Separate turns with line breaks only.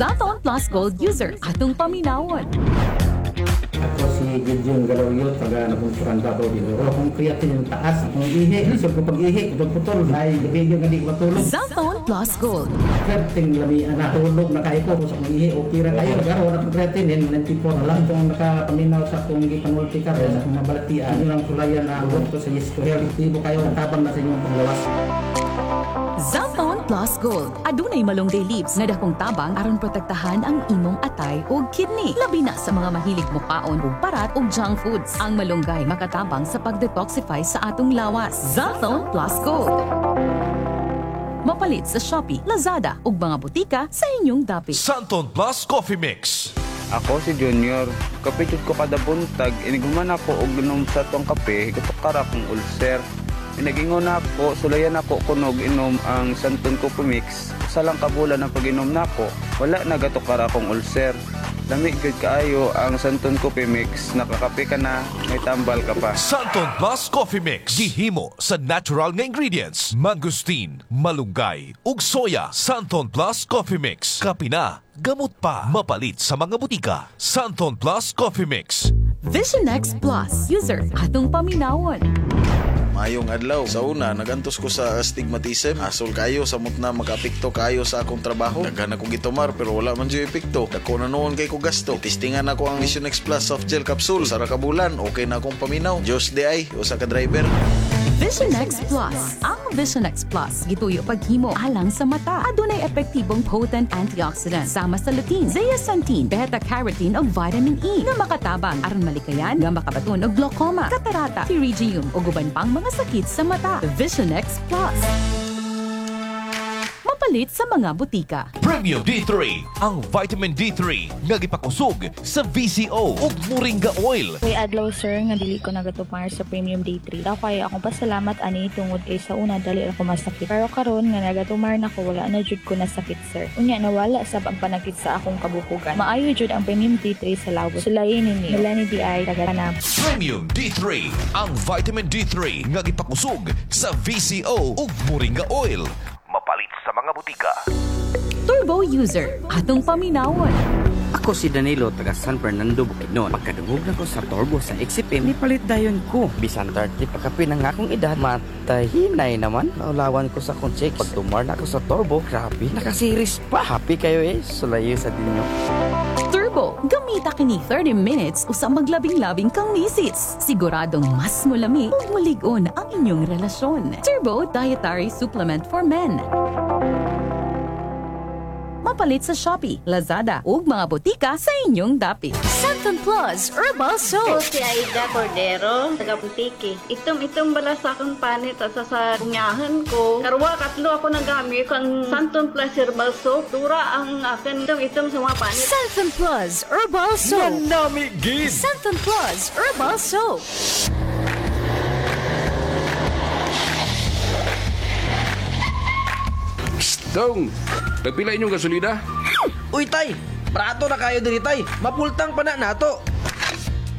Santon Plus Gold user atong paminawon.
Ako si Gideon Galawyo, taga Nabunsuran Davao din. Pero kung creatine yung taas, kung ihi, isip ko pag-ihi, putol-putol, ay video nga di ko matulog.
Santon Plus Gold.
Kerting labi, natulog na kayo ko, sa kung ihi, okay ra kayo. Pero wala kong creatine, 94 na lang. Kung nakapaminaw sa kung gipanulti ka, sa kung nabalatian, yun ang sulayan na huwag ko sa Yesco Health. Tibo kayo, natabang na sa inyong panglawas.
Santon Plus Gold. Adunay malunggay leaves nga dakong tabang aron protektahan ang imong atay ug kidney. Labi na sa mga mahilig mukaon ug parat ug junk foods. Ang malunggay makatabang sa pag-detoxify sa atong lawas. Santon Plus Gold. Mapalit sa Shopee, Lazada ug mga butika sa inyong dapit.
Santon Plus Coffee Mix.
Ako si Junior. Kapitid ko kada buntag, iniguman ako og inom sa tong kape, higupakara kong ulcer. Pinagingon ako, sulayan ako kunog inom ang Santon Coffee Mix. Sa lang kabulan ang pag-inom nako, wala na gatukara kong ulcer. Lamig gud kaayo ang Santon Coffee Mix, nakakape ka na, may tambal ka pa.
Santon Plus Coffee Mix. Gihimo sa natural nga ingredients. Mangosteen, malunggay, ug soya. Santon Plus Coffee Mix. Kape na, gamot pa. Mapalit sa mga butika. Santon Plus Coffee Mix.
Vision X Plus user atong paminawon.
Mayong adlaw. Sa una, nagantos ko sa astigmatism. Asol kayo, samot na makapikto kayo sa akong trabaho. Daghan akong gitumar pero wala man dyan epekto. Dako na noon kay ko gasto. Testingan ako ang Vision X Plus soft gel capsule. Sara ka bulan, okay na akong paminaw. Diyos di ay, usa ka driver.
Vision X Plus. Ang Vision X Plus gituyo paghimo alang sa mata. Adunay epektibong potent antioxidant sama sa lutein, zeaxanthin, beta-carotene ug vitamin E nga makatabang aron malikayan nga makabaton og glaucoma, katarata, pterygium ug uban pang mga sakit sa mata. Vision X Plus. Mapalit sa mga butika.
Premium D3. Ang vitamin D3 nga gipakusog sa VCO ug Moringa Oil.
Kay adlaw sir nga dili ko nagatumar sa Premium D3. Daw kay akong pasalamat ani tungod kay sa una dali ako masakit. Pero karon nga nagatumar na ko wala na jud ko nasakit sir. Unya nawala sa pagpanakit sa akong kabukugan. Maayo jud ang Premium D3 sa lawos. Sulayin ni Melanie DI taga-Tanam.
Premium D3. Ang vitamin D3 nga gipakusog sa VCO ug Moringa Oil. Mapalit sa mga butika.
Turbo user atong paminawon.
Ako si Danilo, taga San Fernando, Bukidnon. Pagkadungog na ko sa turbo sa XFM, nipalit dayon ko. Bisan 30 pagkapi ng akong edad, matahinay naman. Naulawan ko sa akong check. Pag tumar na ako sa turbo, grabe, nakasiris pa. Happy kayo sulayo sa dinyo.
Turbo, gamita kini 30 minutes usa maglabing-labing kang misis. Siguradong mas mulami ug malig-on ang inyong relasyon. Turbo Dietary Supplement for Men. Mapalit sa Shopee, Lazada ug mga butika sa inyong dapit. Santon Plus Herbal
Ako
Soap.
si Aida Cordero, taga Putiki. Itom bala sa akong panit at sa punyahan ko. Karwa, katlo ako nagamit ang Santon Plus Herbal Soap. Dura ang akin itom sa mga panit.
Santon Plus Herbal Soap.
Manamigin!
Santon Plus Herbal Soap.
Dong, nagpila inyong gasolina?
Uy tay, prato na kayo diri tay. Mapultang pa na nato.